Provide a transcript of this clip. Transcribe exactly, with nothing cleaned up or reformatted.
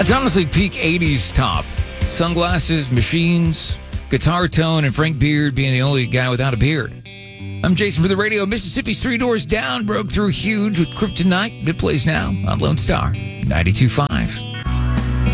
That's honestly peak eighties top. Sunglasses, machines, guitar tone, and Frank Beard being the only guy without a beard. I'm Jason for the radio. Mississippi's Three Doors Down broke through huge with Kryptonite. It plays now on Lone Star ninety-two point five.